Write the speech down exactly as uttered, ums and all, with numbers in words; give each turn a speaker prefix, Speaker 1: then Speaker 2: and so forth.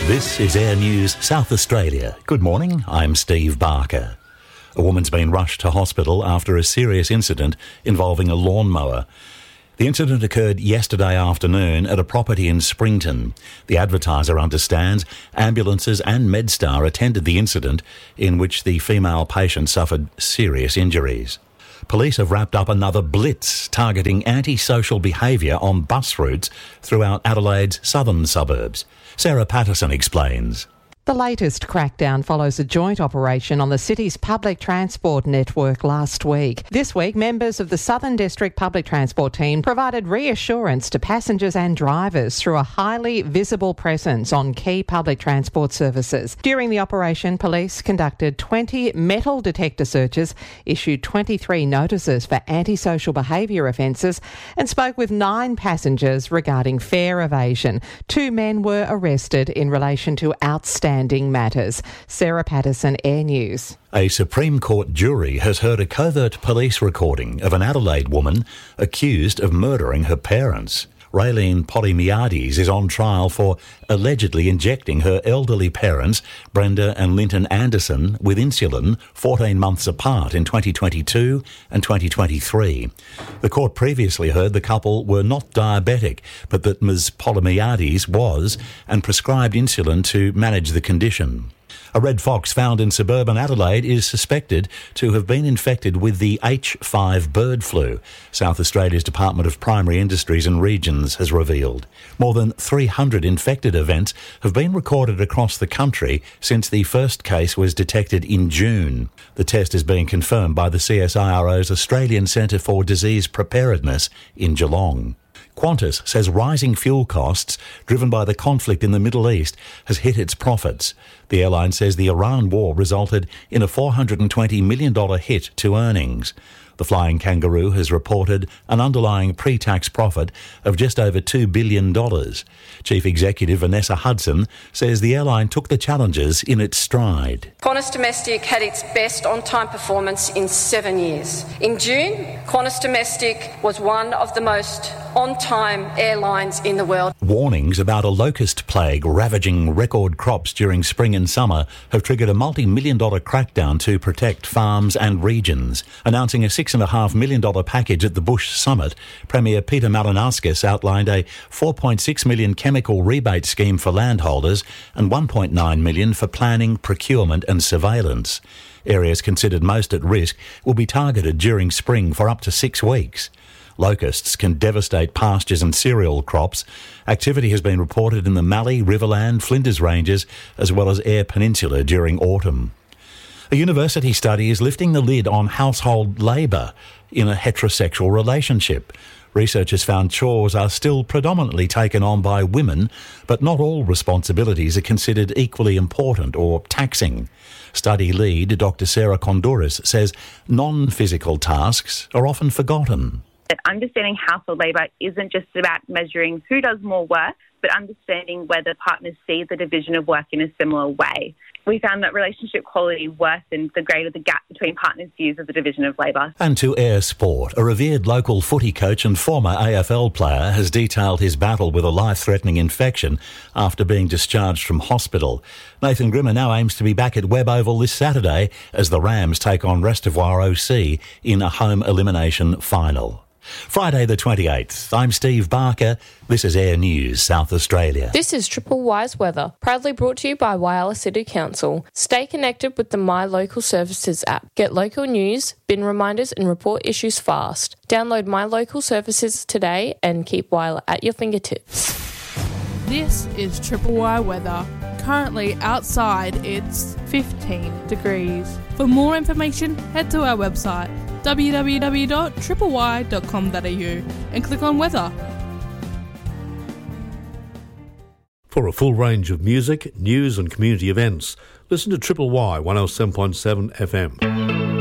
Speaker 1: This is Air News South Australia. Good morning, I'm Steve Barker. A woman's been rushed to hospital after a serious incident involving a lawnmower. The incident occurred yesterday afternoon at a property in Springton. The Advertiser understands ambulances and MedStar attended the incident in which the female patient suffered serious injuries. Police have wrapped up another blitz targeting antisocial behaviour on bus routes throughout Adelaide's southern suburbs. Sarah Patterson explains.
Speaker 2: The latest crackdown follows a joint operation on the city's public transport network last week. This week, members of the Southern District Public Transport team provided reassurance to passengers and drivers through a highly visible presence on key public transport services. During the operation, police conducted twenty metal detector searches, issued twenty-three notices for antisocial behaviour offences and spoke with nine passengers regarding fare evasion. Two men were arrested in relation to outstanding matters. Sarah Patterson, Air News.
Speaker 1: A Supreme Court jury has heard a covert police recording of an Adelaide woman accused of murdering her parents. Raylene Polymiades is on trial for allegedly injecting her elderly parents, Brenda and Linton Anderson, with insulin fourteen months apart in twenty twenty-two and twenty twenty-three. The court previously heard the couple were not diabetic, but that Miz Polymiades was and prescribed insulin to manage the condition. A red fox found in suburban Adelaide is suspected to have been infected with the H five bird flu, South Australia's Department of Primary Industries and Regions has revealed. More than three hundred infected events have been recorded across the country since the first case was detected in June. The test is being confirmed by the C S I R O's Australian Centre for Disease Preparedness in Geelong. Qantas says rising fuel costs, driven by the conflict in the Middle East, has hit its profits. The airline says the Iran war resulted in a four hundred twenty million dollars hit to earnings. The Flying Kangaroo has reported an underlying pre-tax profit of just over two billion dollars. Chief Executive Vanessa Hudson says the airline took the challenges in its stride.
Speaker 3: Qantas Domestic had its best on-time performance in seven years. In June, Qantas Domestic was one of the most on-time airlines in the world.
Speaker 1: Warnings about a locust plague ravaging record crops during spring and summer have triggered a multi-million dollar crackdown to protect farms and regions. Announcing a six point five million dollars package at the Bush Summit, Premier Peter Malinauskas outlined a four point six million dollars chemical rebate scheme for landholders and one point nine million dollars for planning, procurement and surveillance. Areas considered most at risk will be targeted during spring for up to six weeks. Locusts can devastate pastures and cereal crops. Activity has been reported in the Mallee, Riverland, Flinders Ranges, as well as Eyre Peninsula during autumn. A university study is lifting the lid on household labour in a heterosexual relationship. Researchers found chores are still predominantly taken on by women, but not all responsibilities are considered equally important or taxing. Study lead Doctor Sarah Kondouris says non-physical tasks are often forgotten.
Speaker 4: Understanding household labour isn't just about measuring who does more work, but understanding whether partners see the division of work in a similar way. We found that relationship quality worsened the greater the gap between partners' views of the division of labour.
Speaker 1: And to Air Sport, a revered local footy coach and former A F L player has detailed his battle with a life-threatening infection after being discharged from hospital. Nathan Grimmer now aims to be back at Webb Oval this Saturday as the Rams take on Reservoir O C in a home elimination final. Friday the twenty-eighth. I'm Steve Barker. This is Air News South Australia.
Speaker 5: This is Triple Y's weather, proudly brought to you by Whyalla City Council. Stay connected with the My Local Services app. Get local news, bin reminders and report issues fast. Download My Local Services today and keep Whyalla at your fingertips.
Speaker 6: This is Triple Y weather. Currently outside it's fifteen degrees. For more information, head to our website w w w dot triple y dot com dot a u and click on weather.
Speaker 7: For a full range of music, news and community events, listen to Triple Y one oh seven point seven F M.